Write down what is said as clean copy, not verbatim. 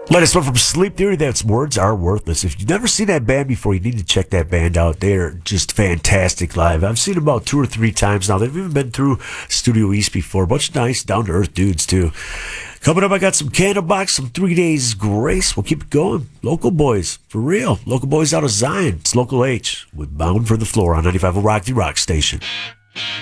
Latest one from Sleep Theory. That's Words Are Worthless. If you've never seen that band before, you need to check that band out. They're just fantastic live. I've seen them about 2 or 3 times now. They've even been through Studio East before. A bunch of nice, down-to-earth dudes, too. Coming up, I got some Candlebox, some 3 Days Grace. We'll keep it going. Local boys, for real. Local boys out of Zion. It's Local H with Bound for the Floor on 95 Rock, the Rock Station.